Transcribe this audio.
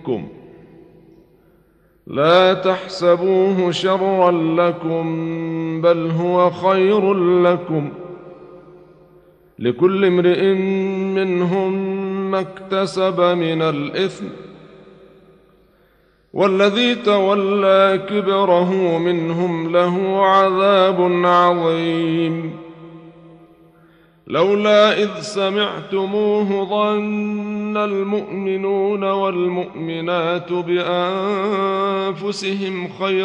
منكم لا تحسبوه شرا لكم بل هو خير لكم لكل امرئ منهم ما اكتسب من الإثم والذي تولى كبره منهم له عذاب عظيم لولا إذ سمعتموه ظن المؤمنون والمؤمنات بأنفسهم خيرا